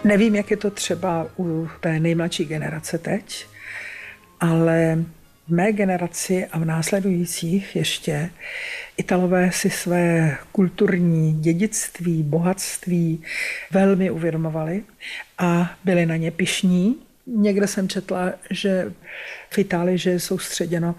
Nevím, jak je to třeba u té nejmladší generace teď, ale v mé generaci a v následujících ještě Italové si své kulturní dědictví, bohatství velmi uvědomovali a byli na ně pyšní. Někde jsem četla, že v Itálii že je soustředěno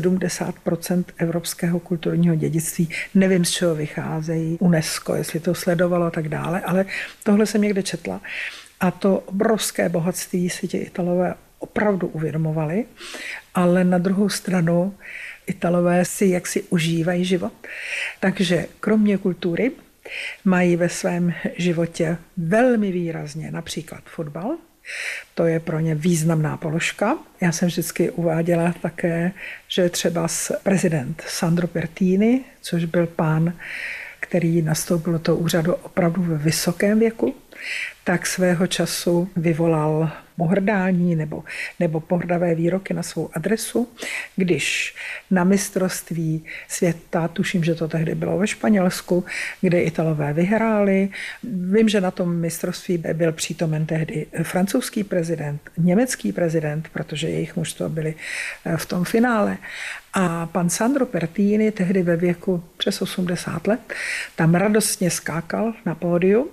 70% evropského kulturního dědictví. Nevím, z čeho vycházejí UNESCO, jestli to sledovalo a tak dále, ale tohle jsem někde četla. A to obrovské bohatství si ti Italové opravdu uvědomovali, ale na druhou stranu Italové si jaksi užívají život. Takže kromě kultury mají ve svém životě velmi výrazně například fotbal. To je pro ně významná položka. Já jsem vždycky uváděla také, že třeba prezident Sandro Pertini, což byl pán, který nastoupil do toho úřadu opravdu ve vysokém věku, tak svého času vyvolal pohrdání nebo pohrdavé výroky na svou adresu, když na mistrovství světa, tuším, že to tehdy bylo ve Španělsku, kde Italové vyhráli. Vím, že na tom mistrovství byl přítomen tehdy francouzský prezident, německý prezident, protože jejich mužstva byli v tom finále. A pan Sandro Pertini tehdy ve věku přes 80 let tam radostně skákal na pódiu.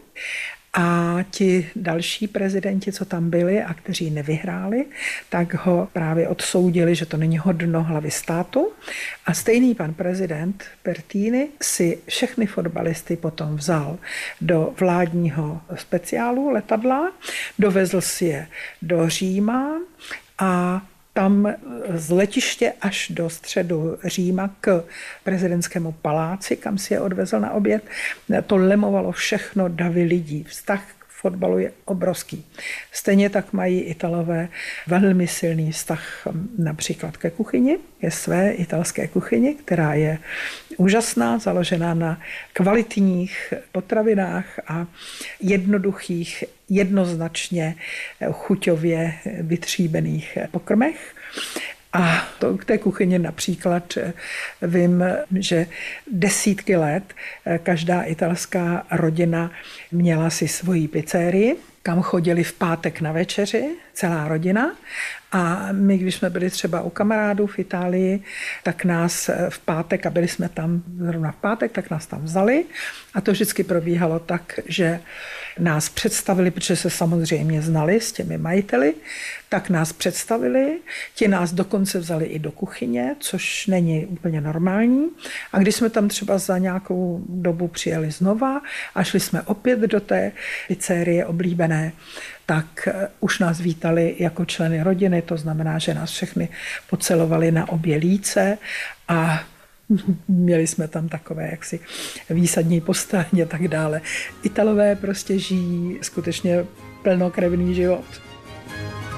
A ti další prezidenti, co tam byli a kteří nevyhráli, tak ho právě odsoudili, že to není hodno hlavy státu. A stejný pan prezident Pertini si všechny fotbalisty potom vzal do vládního speciálu letadla, dovezl si je do Říma a tam z letiště až do středu Říma k prezidentskému paláci, kam si je odvezl na oběd, to lemovalo všechno davy lidí. Vztah k fotbalu je obrovský. Stejně tak mají Italové velmi silný vztah například ke kuchyni, ke své italské kuchyni, která je úžasná, založená na kvalitních potravinách a jednoduchých, jednoznačně chuťově vytříbených pokrmech. A to k té kuchyni například vím, že desítky let každá italská rodina měla si svoji pizzerii, kam chodili v pátek na večeři, celá rodina. A my, když jsme byli třeba u kamarádů v Itálii, tak nás v pátek, a byli jsme tam zrovna v pátek, tak nás tam vzali. A to vždycky probíhalo tak, že nás představili, protože se samozřejmě znali s těmi majiteli, tak nás představili, ti nás dokonce vzali i do kuchyně, což není úplně normální. A když jsme tam třeba za nějakou dobu přijeli znova a šli jsme opět do té pizzerie oblíbené, tak už nás vítali jako členy rodiny, to znamená, že nás všechny pocelovali na obě líce a měli jsme tam takové jaksi výsadní postavení a tak dále. Italové prostě žijí skutečně plnokrevný život.